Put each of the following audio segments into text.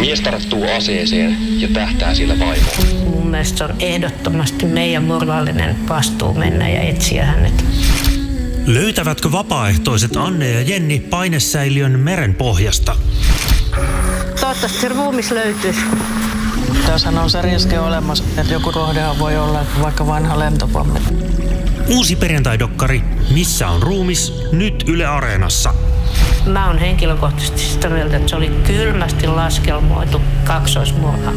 Mies tarttuu aseeseen ja tähtää sillä vaimoon. Mun mielestä se on ehdottomasti meidän moraalinen vastuu mennä ja etsiä hänet. Löytävätkö vapaaehtoiset Anne ja Jenni painesäiliön merenpohjasta? Toivottavasti se ruumis löytyisi. Tässähän on se riski olemassa, että joku rohdehan voi olla vaikka vanha lentopommi. Uusi perjantaidokkari Missä on ruumis? Nyt Yle Areenassa. Mä oon henkilökohtaisesti sitä mieltä, että se oli kylmästi laskelmoitu kaksoismurha.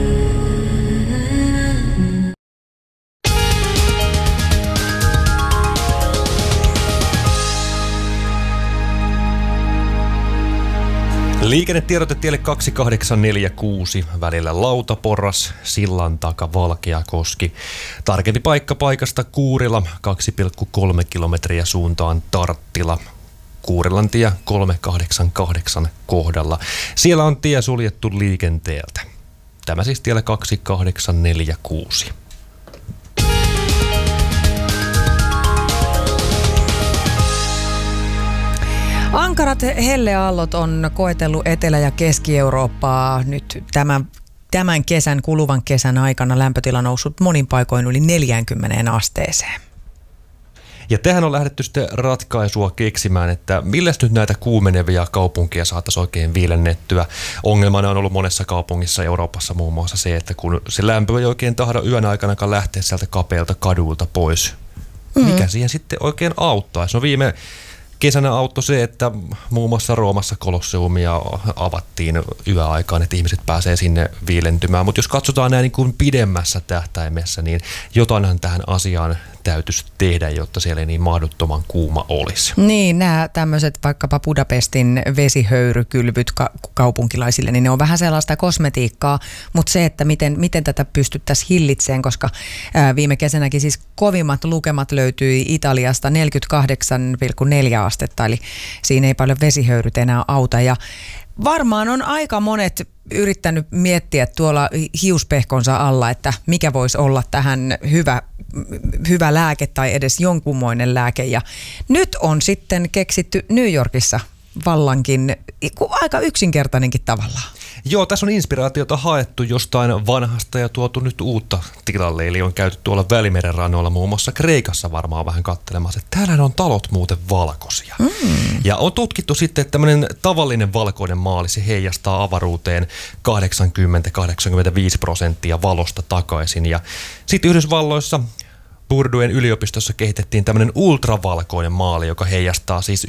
Liikennetiedote tielle 2846 välillä Lautaporras, Sillan taka Valkeakoski. Tarkempi paikka paikasta Kuurila 2,3 kilometriä suuntaan Tarttila. Kuurilantie 388 kohdalla. Siellä on tie suljettu liikenteeltä. Tämä siis tiellä 2846. Ankarat helleaallot on koetellut Etelä- ja Keski-Eurooppaa nyt tämän kesän, kuluvan kesän aikana. Lämpötila noussut monin paikoin yli 40 asteeseen. Ja tähän on lähdetty sitten ratkaisua keksimään, että milläs nyt näitä kuumenevia kaupunkia saataisiin oikein viilennettyä. Ongelmana on ollut monessa kaupungissa Euroopassa muun muassa se, että kun se lämpö ei oikein tahdo yön aikanakaan lähteä sieltä kapealta kadulta pois. Mikä siihen sitten oikein auttaisi? No viime kesänä auttoi se, että muun muassa Roomassa Kolosseumia avattiin yöaikaan, että ihmiset pääsee sinne viilentymään. Mutta jos katsotaan näin niin kuin pidemmässä tähtäimessä, niin jotainhan tähän asiaan täytyisi tehdä, jotta siellä ei niin mahdottoman kuuma olisi. Niin, nämä tämmöiset vaikkapa Budapestin vesihöyrykylvyt kaupunkilaisille, niin ne on vähän sellaista kosmetiikkaa, mutta se, että miten tätä pystyttäisiin hillitseen, koska viime kesänäkin siis kovimmat lukemat löytyi Italiasta 48,4 astetta, eli siinä ei paljon vesihöyryt enää auta. Ja varmaan on aika monet yrittänyt miettiä tuolla hiuspehkonsa alla, että mikä voisi olla tähän hyvä lääke tai edes jonkunmoinen lääke. Ja nyt on sitten keksitty New Yorkissa vallankin aika yksinkertainenkin tavallaan. Joo, tässä on inspiraatiota haettu jostain vanhasta ja tuotu nyt uutta tilalle. Eli on käyty tuolla Välimeren rannoilla, muun muassa Kreikassa varmaan vähän katselemassa, että täällä on talot muuten valkoisia. Ja on tutkittu sitten, että tämmöinen tavallinen valkoinen maali, se heijastaa avaruuteen 80-85% valosta takaisin. Ja sitten Yhdysvalloissa Purduen yliopistossa kehitettiin tämmöinen ultravalkoinen maali, joka heijastaa siis 98%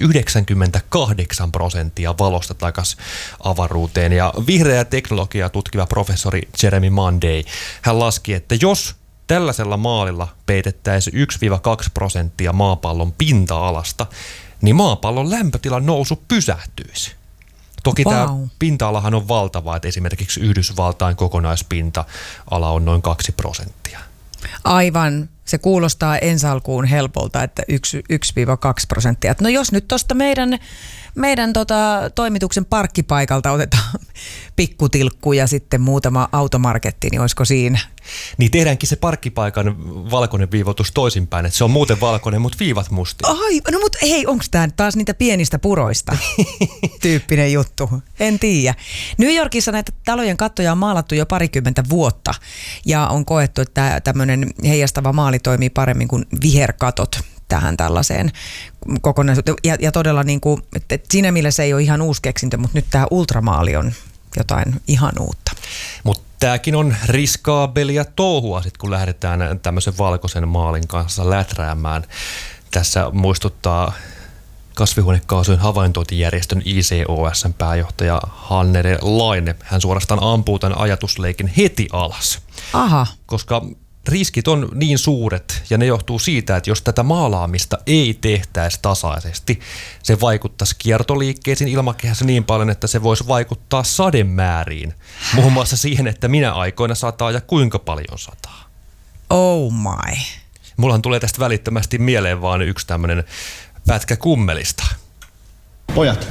valosta takaisin avaruuteen. Ja vihreää teknologiaa tutkiva professori Jeremy Monday, hän laski, että jos tällaisella maalilla peitettäisiin 1-2% maapallon pinta-alasta, niin maapallon lämpötilan nousu pysähtyisi. Toki tämä pinta-alahan on valtava, että esimerkiksi Yhdysvaltain kokonaispinta-ala on noin 2%. Aivan. Se kuulostaa ensi alkuun helpolta, että 1-2%. No jos nyt tuosta meidän toimituksen parkkipaikalta otetaan pikkutilkku ja sitten muutama automarketti, niin olisiko siinä? Niin tehdäänkin se parkkipaikan valkoinen viivoitus toisinpäin, että se on muuten valkoinen, mutta viivat mustia. No mutta hei, onko tämä taas niitä pienistä puroista tyyppinen juttu? En tiedä. New Yorkissa näitä talojen kattoja on maalattu jo 20 vuotta ja on koettu, että tämmöinen heijastava maali toimii paremmin kuin viherkatot tähän tällaiseen kokonaisuuteen. Ja todella niin kuin, että siinä mielessä ei ole ihan uusi keksintö, mutta nyt tämä ultramaali on jotain ihan uutta. Mutta tämäkin on riskaabelia touhua, sit kun lähdetään tämmöisen valkoisen maalin kanssa läträämään. Tässä muistuttaa kasvihuonekaasujen havaintointijärjestön ICOS:n pääjohtaja Hannere Laine. Hän suorastaan ampuu tämän ajatusleikin heti alas. Aha. Koska riskit on niin suuret ja ne johtuu siitä, että jos tätä maalaamista ei tehtäisi tasaisesti, se vaikuttaisi kiertoliikkeisiin ilmakehässä niin paljon, että se voisi vaikuttaa sademääriin. Muun muassa siihen, että minä aikoina sataa ja kuinka paljon sataa. Oh my. Mullahan tulee tästä välittömästi mieleen vaan yksi tämmöinen pätkä kummelista. Pojat.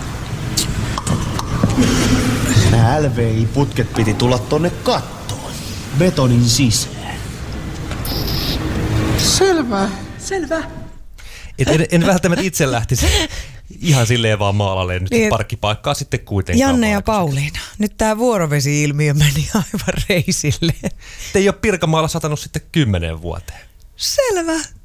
Nämä LVI-putket piti tulla tonne kattoon. Betonin sisään. Selvä. En välttämättä itse lähtisi Ihan silleen vaan maalalle nyt Niin, parkkipaikkaa sitten kuitenkaan. Janne ja Pauliina, nyt tämä vuorovesi-ilmiö meni aivan reisille. Ei ole Pirkanmaalla satanut sitten 10 vuoteen. Selvä.